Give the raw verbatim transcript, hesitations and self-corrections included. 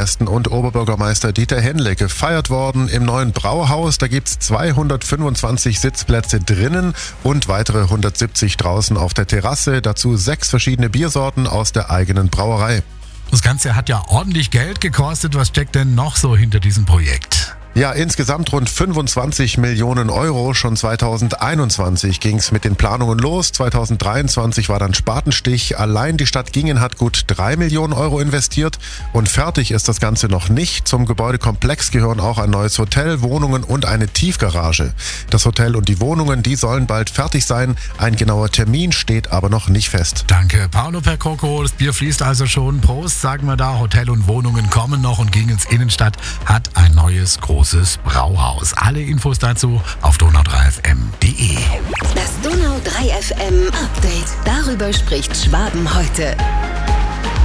Dresden und Oberbürgermeister Dieter Henle gefeiert worden im neuen Brauhaus. Da gibt's zweihundertfünfundzwanzig Sitzplätze drinnen und weitere hundertsiebzig draußen auf der Terrasse. Dazu sechs verschiedene Biersorten aus der eigenen Brauerei. Das Ganze hat ja ordentlich Geld gekostet. Was steckt denn noch so hinter diesem Projekt? Ja, insgesamt rund fünfundzwanzig Millionen Euro. Schon zweitausendeinundzwanzig ging's mit den Planungen los. zweitausenddreiundzwanzig war dann Spatenstich. Allein die Stadt Gingen hat gut drei Millionen Euro investiert. Und fertig ist das Ganze noch nicht. Zum Gebäudekomplex gehören auch ein neues Hotel, Wohnungen und eine Tiefgarage. Das Hotel und die Wohnungen, die sollen bald fertig sein. Ein genauer Termin steht aber noch nicht fest. Danke, Paolo Percoco. Das Bier fließt also schon. Prost, sagen wir da. Hotel und Wohnungen kommen noch und Gingens Innenstadt hat ein neues großes Brauhaus. Alle Infos dazu auf donau drei f m punkt d e. Das Donau drei F M Update. Darüber spricht Schwaben heute.